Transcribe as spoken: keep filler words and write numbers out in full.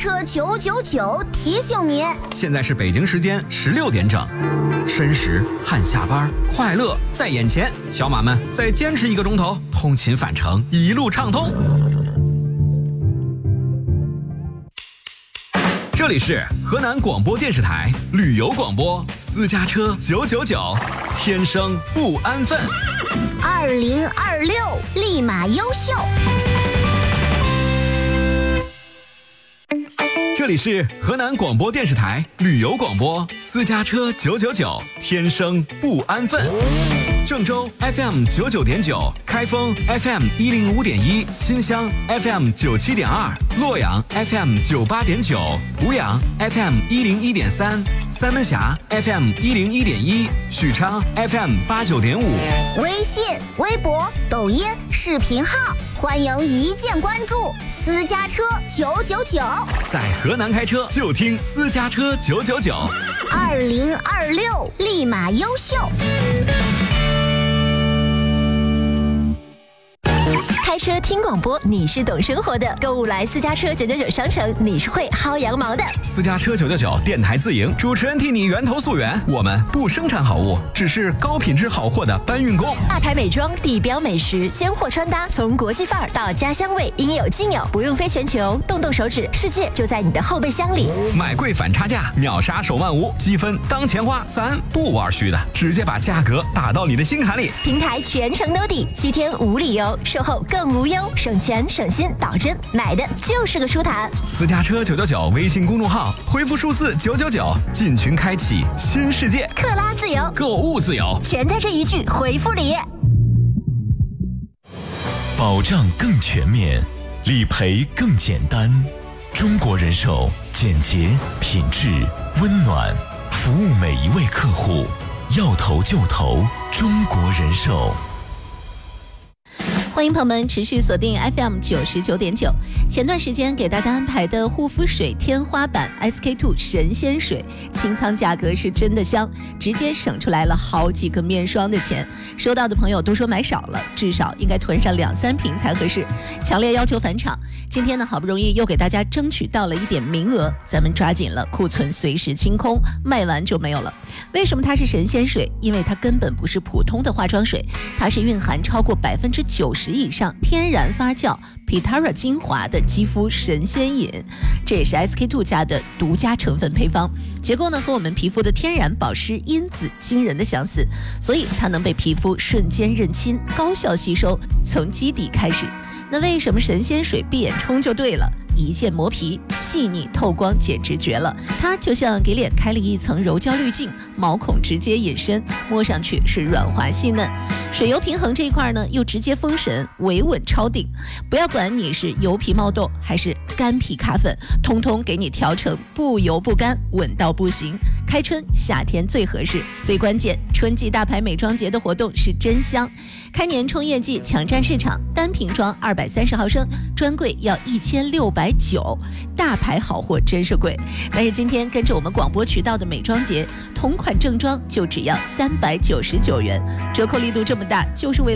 车九九九提醒您， 现在是北京时间十六点整，申时汗下班，快乐在眼前，小马们再坚持一个钟头，通勤返程一路畅通。这里是河南广播电视台旅游广播，私家车九九九，天生不安分。 二零二六立马优秀。 这里是河南广播电视台旅游广播，私家车九九九，天生不安分。郑州 F M 九九点九，开封 F M 一零五点一，新乡 F M 九七点二，洛阳 F M 九八点九，湖阳 F M 一零一点三，三门峡 F M 一零一点一，许昌 F M 八九点五。 微信、微博、抖音、视频号，欢迎一键关注私家车九九九。 在河南开车就听私家车九九九。 二零二六立马优秀。 开车听广播，你是懂生活的；购物来私家车九九九商城，你是会薅羊毛的。 私家车九九九电台自营，主持人替你源头溯源。我们不生产好物，只是高品质好货的搬运工。 大牌美妆、地标美食、鲜货穿搭，从国际范儿到家乡味，应有尽有，不用飞全球，动动手指，世界就在你的后备箱里。 买贵反差价，秒杀手万无，积分当钱花，咱不玩虚的，直接把价格打到你的心坎里。 平台全程兜底，七天无理由，售后更无忧，省钱省心，保真买的就是个舒坦。 私家车九九九微信公众号，回复数字九九九，进群开启新世界， 克拉自由， 购物自由， 全在这一句回复里。 保障更全面，理赔更简单。中国人寿，简洁、品质、温暖，服务每一位客户，要投就投，中国人寿。 欢迎朋友们持续锁定 F M 九十九点九。前段时间给大家安排的护肤水天花板 S K two 神仙水清仓价格是真的香，直接省出来了好几个面霜的钱。收到的朋友都说买少了，至少应该囤上两三瓶才合适，强烈要求返场。今天呢，好不容易又给大家争取到了一点名额，咱们抓紧了，库存随时清空，卖完就没有了。为什么它是神仙水？因为它根本不是普通的化妆水，它是蕴含超过百分之九十以上天然发酵 Pitara 精华的肌肤神仙饮，这也是 S K two 家的独家成分配方，结构呢和我们皮肤的天然保湿因子惊人的相似，所以它能被皮肤瞬间认亲，高效吸收，从基底开始。那为什么神仙水闭眼冲就对了？一键磨皮，细腻透光，简直绝了！它就像给脸开了一层柔焦滤镜，毛孔直接隐身，摸上去是软滑细嫩。水油平衡这一块呢，又直接封神，维稳超顶。不要管你是油皮冒痘还是干皮卡粉，通通给你调成不油不干，稳到不行。开春夏天最合适，最关键，春季大牌美妆节的活动是真香。开年冲业绩，抢占市场，单瓶装二百三十毫升，专柜要一千六百九，大牌好货真是贵。但是今天跟着我们广播渠道的美妆节，同款正装就只要三百九十九元，折扣力度这么大，就是为了